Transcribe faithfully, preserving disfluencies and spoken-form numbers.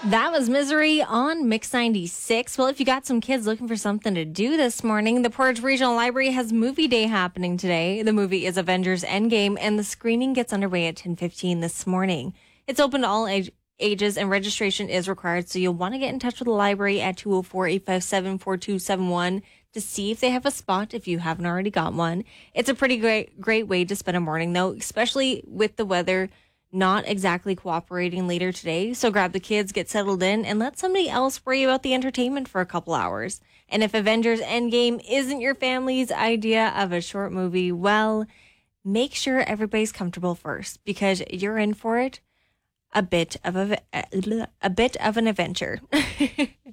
That was Misery on Mix ninety-six. Well, if you got some kids looking for something to do this morning, the Portage Regional Library has movie day happening today. The movie is Avengers Endgame, and the screening gets underway at ten fifteen this morning. It's open to all age- ages, and registration is required, so you'll want to get in touch with the library at two oh four, eight five seven, four two seven one to see if they have a spot if you haven't already got one. It's a pretty great, great way to spend a morning, though, especially with the weather not exactly cooperating later today. So grab the kids, get settled in, and let somebody else worry about the entertainment for a couple hours. And if Avengers Endgame isn't your family's idea of a short movie, well, make sure everybody's comfortable first, because you're in for it a bit of a, a bit of an adventure.